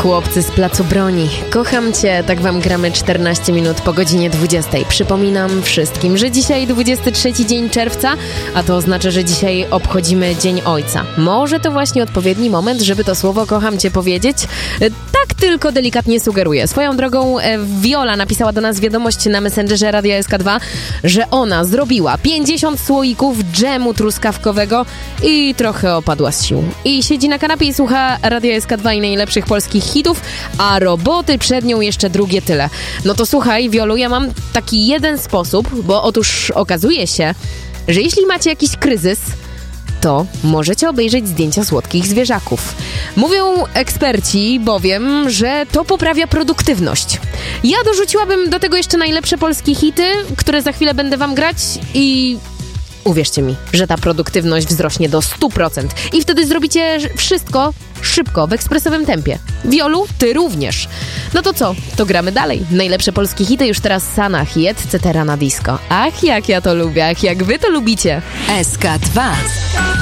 Chłopcy z Placu Broni. Kocham Cię, tak Wam gramy 14 minut po godzinie 20. Przypominam wszystkim, że dzisiaj 23 dzień czerwca, a to oznacza, że dzisiaj obchodzimy Dzień Ojca. Może to właśnie odpowiedni moment, żeby to słowo kocham Cię powiedzieć? Tak tylko delikatnie sugeruję. Swoją drogą Viola napisała do nas wiadomość na Messengerze Radia SK2, że ona zrobiła 50 słoików dżemu truskawkowego i trochę opadła z sił. I siedzi na kanapie i słucha Radia SK2 i najlepszych polskich hitów, a roboty przed nią jeszcze drugie tyle. No to słuchaj, Wiolu, ja mam taki jeden sposób, bo otóż okazuje się, że jeśli macie jakiś kryzys, to możecie obejrzeć zdjęcia słodkich zwierzaków. Mówią eksperci bowiem, że to poprawia produktywność. Ja dorzuciłabym do tego jeszcze najlepsze polskie hity, które za chwilę będę wam grać i uwierzcie mi, że ta produktywność wzrośnie do 100% i wtedy zrobicie wszystko szybko, w ekspresowym tempie. Wiolu, ty również. No to co? To gramy dalej. Najlepsze polskie hity już teraz Sanach i etc. na disco. Ach, jak ja to lubię, ach, jak wy to lubicie. SK2